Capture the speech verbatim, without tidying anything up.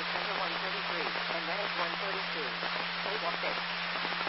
center one thirty-three, and red one thirty-two. Table six.